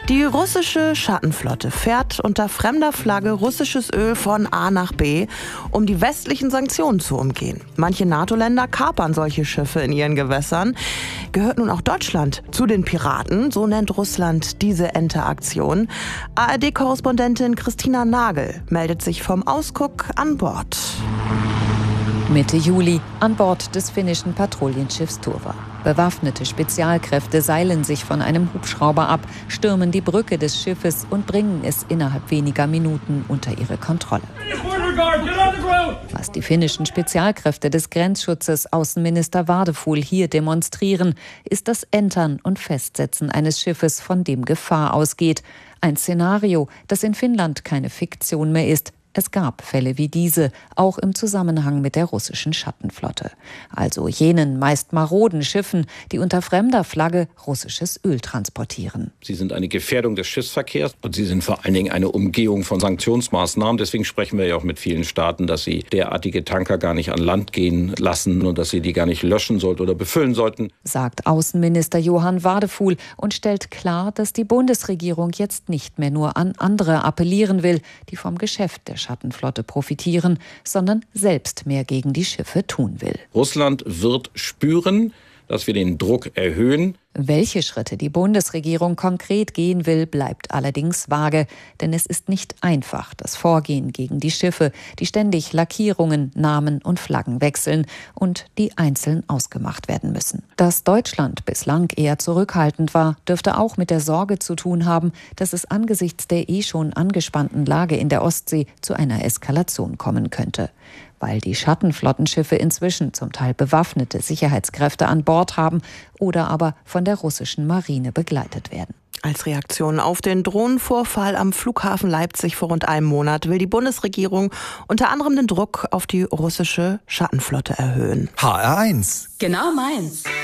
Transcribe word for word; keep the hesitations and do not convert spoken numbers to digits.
Die russische Schattenflotte fährt unter fremder Flagge russisches Öl von A nach B, um die westlichen Sanktionen zu umgehen. Manche NATO-Länder kapern solche Schiffe in ihren Gewässern. Gehört nun auch Deutschland zu den Piraten? So nennt Russland diese Interaktion. A R D-Korrespondentin Christina Nagel meldet sich vom Ausguck an Bord. Mitte Juli an Bord des finnischen Patrouillenschiffs Turva. Bewaffnete Spezialkräfte seilen sich von einem Hubschrauber ab, stürmen die Brücke des Schiffes und bringen es innerhalb weniger Minuten unter ihre Kontrolle. Was die finnischen Spezialkräfte des Grenzschutzes Außenminister Vardeful hier demonstrieren, ist das Entern und Festsetzen eines Schiffes, von dem Gefahr ausgeht. Ein Szenario, das in Finnland keine Fiktion mehr ist. Es gab Fälle wie diese, auch im Zusammenhang mit der russischen Schattenflotte. Also jenen meist maroden Schiffen, die unter fremder Flagge russisches Öl transportieren. Sie sind eine Gefährdung des Schiffsverkehrs und sie sind vor allen Dingen eine Umgehung von Sanktionsmaßnahmen. Deswegen sprechen wir ja auch mit vielen Staaten, dass sie derartige Tanker gar nicht an Land gehen lassen und dass sie die gar nicht löschen sollten oder befüllen sollten. Sagt Außenminister Johann Vardeful und stellt klar, dass die Bundesregierung jetzt nicht mehr nur an andere appellieren will, die vom Geschäft der Schattenflotte profitieren, sondern selbst mehr gegen die Schiffe tun will. Russland wird spüren, dass wir den Druck erhöhen. Welche Schritte die Bundesregierung konkret gehen will, bleibt allerdings vage. Denn es ist nicht einfach, das Vorgehen gegen die Schiffe, die ständig Lackierungen, Namen und Flaggen wechseln und die einzeln ausgemacht werden müssen. Dass Deutschland bislang eher zurückhaltend war, dürfte auch mit der Sorge zu tun haben, dass es angesichts der eh schon angespannten Lage in der Ostsee zu einer Eskalation kommen könnte. Weil die Schattenflottenschiffe inzwischen zum Teil bewaffnete Sicherheitskräfte an Bord haben oder aber von der russischen Marine begleitet werden. Als Reaktion auf den Drohnenvorfall am Flughafen Leipzig vor rund einem Monat will die Bundesregierung unter anderem den Druck auf die russische Schattenflotte erhöhen. H R eins. Genau meins.